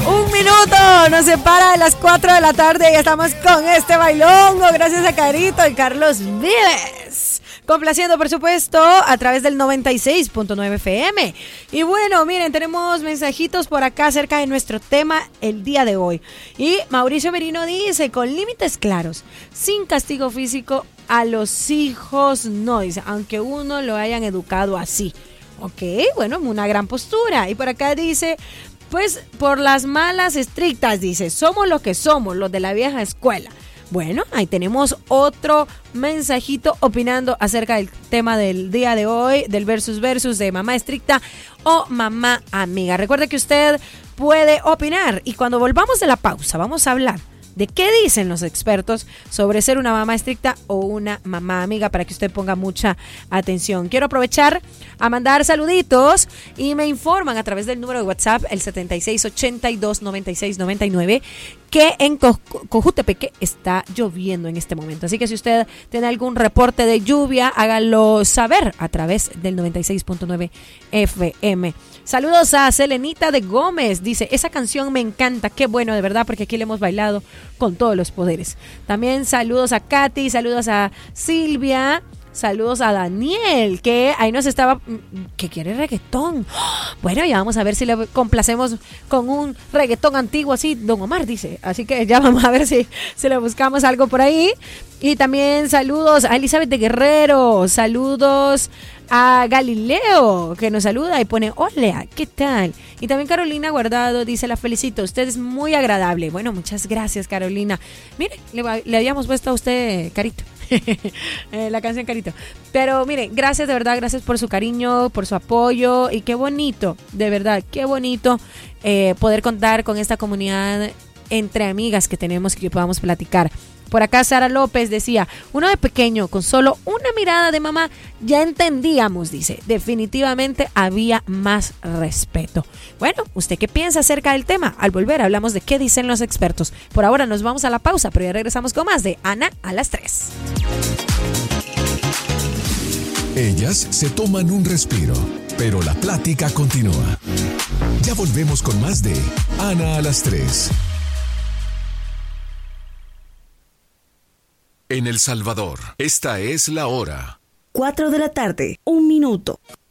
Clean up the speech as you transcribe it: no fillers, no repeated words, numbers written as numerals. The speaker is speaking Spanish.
Un minuto nos separa de las 4 de la tarde y estamos con este bailongo. Gracias a Carito y Carlos Vives. Complaciendo, por supuesto, a través del 96.9 FM. Y bueno, miren, tenemos mensajitos por acá acerca de nuestro tema el día de hoy. Y Mauricio Merino dice, con límites claros, sin castigo físico a los hijos, no, dice, aunque uno lo hayan educado así. Ok, bueno, una gran postura. Y por acá dice, pues por las malas estrictas, dice, somos lo que somos, los de la vieja escuela. Bueno, ahí tenemos otro mensajito opinando acerca del tema del día de hoy, del versus de mamá estricta o mamá amiga. Recuerde que usted puede opinar y cuando volvamos de la pausa vamos a hablar de qué dicen los expertos sobre ser una mamá estricta o una mamá amiga para que usted ponga mucha atención. Quiero aprovechar a mandar saluditos y me informan a través del número de WhatsApp, el 76829699, que en Cojutepeque está lloviendo en este momento. Así que si usted tiene algún reporte de lluvia, hágalo saber a través del 96.9 FM. Saludos a Selenita de Gómez. Dice, esa canción me encanta. Qué bueno, de verdad, porque aquí le hemos bailado con todos los poderes. También saludos a Katy, saludos a Silvia. Saludos a Daniel, que ahí nos estaba, que quiere reggaetón. Bueno, ya vamos a ver si le complacemos con un reggaetón antiguo así, Don Omar dice. Así que ya vamos a ver si le buscamos algo por ahí. Y también saludos a Elizabeth de Guerrero, saludos a Galileo, que nos saluda y pone, hola, ¿qué tal? Y también Carolina Guardado dice, la felicito, usted es muy agradable. Bueno, muchas gracias, Carolina. Mire, le habíamos puesto a usted Carito. La canción Carito. Pero mire, gracias de verdad, gracias por su cariño, por su apoyo y qué bonito, de verdad, qué bonito poder contar con esta comunidad entre amigas que tenemos y que podamos platicar. Por acá Sara López decía, uno de pequeño con solo una mirada de mamá ya entendíamos, dice, definitivamente había más respeto. Bueno, ¿usted qué piensa acerca del tema? Al volver hablamos de qué dicen los expertos. Por ahora nos vamos a la pausa, pero ya regresamos con más de Ana a las 3. Ellas se toman un respiro, pero la plática continúa. Ya volvemos con más de Ana a las 3. En El Salvador, esta es la hora. 4 de la tarde, 1 minuto.